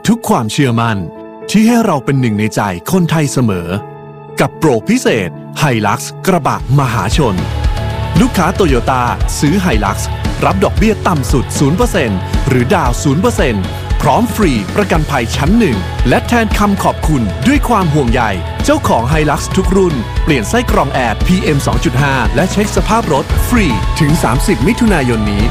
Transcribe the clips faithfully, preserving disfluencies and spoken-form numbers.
ทุกความเชื่อมั่นที่ให้เราเป็นหนึ่งในใจคนไทยเสมอกับโปรพิเศษ Hilux กระบะมหาชนลูกค้าโตโยต้าซื้อ Hilux รับดอกเบี้ยต่ำสุด ศูนย์เปอร์เซ็นต์ หรือดาว ศูนย์เปอร์เซ็นต์ พร้อมฟรีประกันภัยชั้นหนึ่งและแทนคำขอบคุณด้วยความห่วงใยเจ้าของ Hilux ทุกรุ่นเปลี่ยนไส้กรองแอร์ พี เอ็ม สองจุดห้า และเช็คสภาพรถฟรีถึง สามสิบ มิถุนายนนี้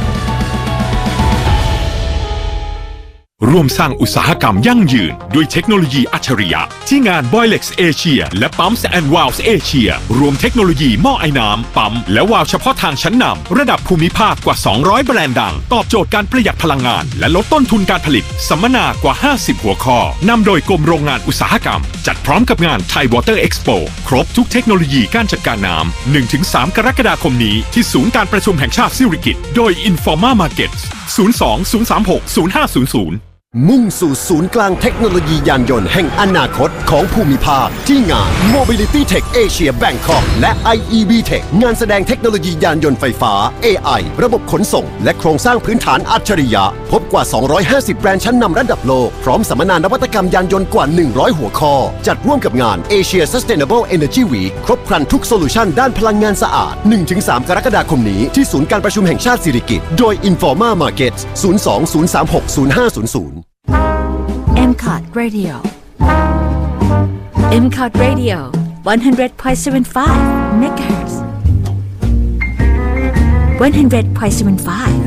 ร่วมสร้างอุตสาหกรรมยั่งยืนด้วยเทคโนโลยีอัจฉริยะที่งาน Boilex Asia และ Pumps and Valves Asia รวมเทคโนโลยีหม้อไอ้น้ำปั๊มและวาล์วเฉพาะทางชั้นนำระดับภูมิภาคกว่าสองร้อยแบรนด์ดังตอบโจทย์การประหยัดพลังงานและลดต้นทุนการผลิตสัมมนากว่าห้าสิบหัวข้อนำโดยกรมโรงงานอุตสาหกรรมจัดพร้อมกับงาน Thai Water Expo ครบทุกเทคโนโลยีการจัดการน้ำ หนึ่งถึงสาม กรกฎาคมนี้ที่ศูนย์การประชุมแห่งชาติสิริกิติ์โดย Informa Markets ศูนย์ สอง ศูนย์ สาม หก ศูนย์ ห้า ศูนย์ ศูนย์มุ่งสู่ศูนย์กลางเทคโนโลยียานยนต์แห่งอนาคตของภูมิภาคที่งาน Mobility Tech Asia Bangkok และ ไอ อี บี Tech งานแสดงเทคโนโลยียานยนต์ไฟฟ้า เอ ไอ ระบบขนส่งและโครงสร้างพื้นฐานอัจฉริยะพบกว่า สองร้อยห้าสิบ แบรนด์ชั้นนำระดับโลกพร้อมสัมมนานวัตกรรมยานยนต์กว่า หนึ่งร้อย หัวข้อจัดร่วมกับงาน Asia Sustainable Energy Week ครบครันทุกโซลูชันด้านพลังงานสะอาด หนึ่งถึงสาม กรกฎาคมนี้ที่ศูนย์การประชุมแห่งชาติสิริกิติ์โดย Informa Markets ศูนย์ สอง ศูนย์ สาม หก ศูนย์ ห้า ศูนย์ ศูนย์ M C O T Radio M C O T Radio one hundred point seven five megahertz one hundred point seven five